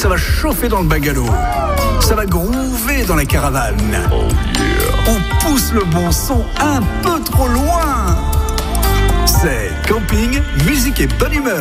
ça va chauffer dans le bungalow. Ça va groover dans la caravane. On pousse le bon son un peu trop loin. C'est camping, musique et bonne humeur.